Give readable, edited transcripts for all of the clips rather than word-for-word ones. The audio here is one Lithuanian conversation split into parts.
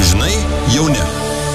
Jeigu žinai, jau ne.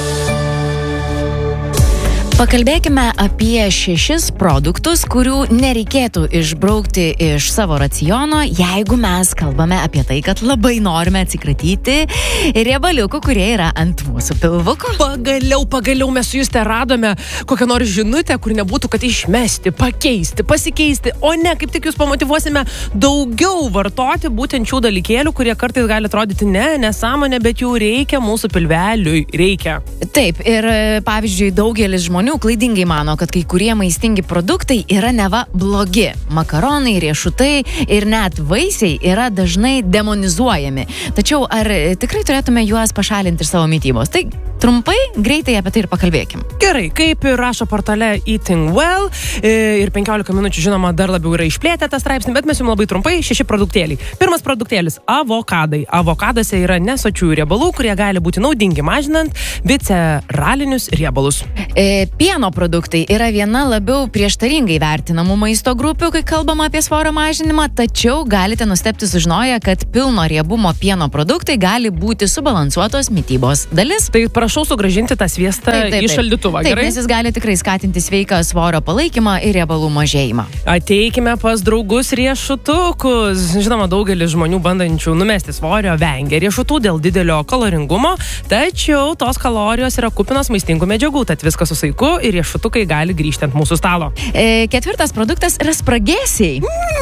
Pakalbėkime apie 6 produktus, kurių nereikėtų išbraukti iš savo raciono, jeigu mes kalbame apie tai, kad labai norime atsikratyti riebaliukų, kurie yra ant mūsų pilvuko. Pagaliau mes su Juste radome kokią nors žinutę, kur nebūtų, kad išmesti, pakeisti, pasikeisti, o ne, kaip tik jūs pamotyvuosime daugiau vartoti būtent šių dalykėlių, kurie kartais gali atrodyti nesąmonė, bet jų reikia mūsų pilveliui, reikia. Taip, ir pavyzdžiui, daugelis žmonių klaidingai mano, kad kai kurie maistingi produktai yra neva blogi. Makaronai, riešutai ir net vaisiai yra dažnai demonizuojami. Tačiau ar tikrai turėtume juos pašalinti iš savo mitybos? Tai trumpai, greitai apie tai ir pakalbėkim. Gerai, kaip ir rašo portale Eating Well, ir 15 minučių, žinoma, dar labiau yra išplėtę tą straipsnį, bet mes jums labai trumpai 6 produktėliai. Pirmas produktėlis – avokadai. Avokadose yra nesočių riebalų, kurie gali būti naudingi mažinant visceralinius riebalus. Pieno produktai yra viena labiau prieštaringai vertinamų maisto grupių, kai kalbama apie svorio mažinimą, tačiau galite nustebti sužinoję, kad pilno riebumo pieno produktai gali būti subalansuotos mitybos dalis. Tai prašau sugrąžinti tą sviestą į šaldytuvą, gerai? Gerai? Nes jis gali tikrai skatinti sveiką svorio palaikymą ir riebalų mažėjimą. Ateikime pas draugus riešutukus. Žinoma, daugelis žmonių bandančių numesti svorio vengia riešutų dėl didelio kaloringumo, tačiau tos kalorijos yra kupinos maistingų medžiagų, tad viskas su saiku ir riešutukai gali grįžti ant mūsų stalo. 4 produktas yra spragėsiai.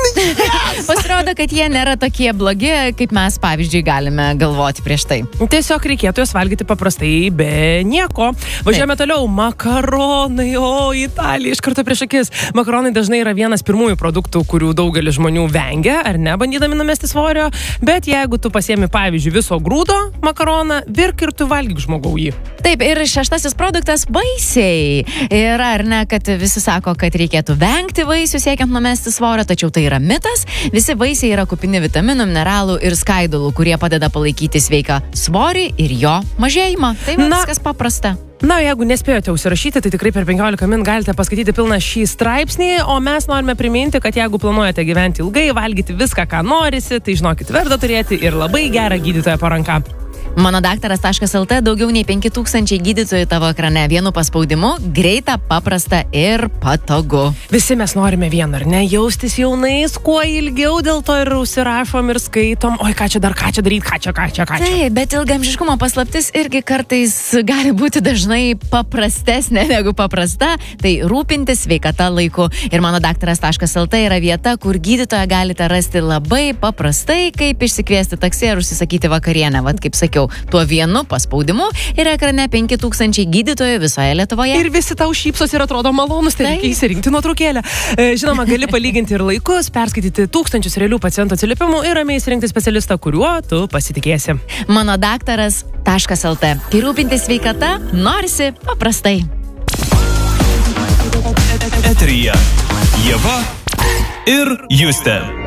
Yes! Pasirodo, kad jie nėra tokie blogi, kaip mes, pavyzdžiui, galime galvoti prieš tai. Tiesiog reikėtų juos valgyti paprastai be nieko. Važiuojame toliau. Makaronai, Italija, iš karto prieš akis. Makaronai dažnai yra vienas pirmųjų produktų, kurių daugelis žmonių vengia, ar ne, bandydami numesti svorio, bet jeigu tu pasiemi, pavyzdžiui, viso grūdo makaroną, virk ir tu valgyk žmogau jį. Taip, ir 6 produktas – vaisiai. Yra, ar ne, kad visi sako, kad reikėtų vengti vaisių siekiant numesti svorio, tačiau tai yra mitas. Visi vaisiai yra kupini vitaminų, mineralų ir skaidulų, kurie padeda palaikyti sveiką svorį ir jo mažėjimą. Tai viskas paprasta. Na, jeigu nespėjote užsirašyti, tai tikrai per 15 min galite paskaityti pilną šį straipsnį, o mes norime priminti, kad jeigu planuojate gyventi ilgai, valgyti viską, ką norisi, tai žinokit, verta turėti ir labai gerą gydytoją po ranka. Manodaktaras.lt, daugiau nei 5000 gydytojų tavo ekrane, vienu paspaudimu, greita, paprasta ir patogu. Visi mes norime vieną, ar ne? Jaustis jaunais kuo ilgiau, dėl to ir užsirašom ir skaitom. Oi, ką čia daryti, ką čia. Taip, bet ilgaamžiškumo paslaptis irgi kartais gali būti dažnai paprastesnė negu paprasta, tai rūpintis sveikata laiku. Ir manodaktaras.lt yra vieta, kur gydytoją galite rasti labai paprastai, kaip išsikviesti taksi ar užsisakyti vakarienę. Vat kaip sakiau, tuo vienu paspaudimu ir ekrane 5000 gydytojų visoje Lietuvoje. Ir visi tau šypsos ir atrodo malonus, tai reikia įsirinkti nuotraukėlę. Žinoma, gali palyginti ir laikus, perskaityti 1000 realių pacientų atsiliepimų ir ramiai įsirinkti specialistą, kuriuo tu pasitikėsi. Manodaktaras.lt. Kai rūpintis sveikata, norisi paprastai. Eteryje Ieva ir Juste.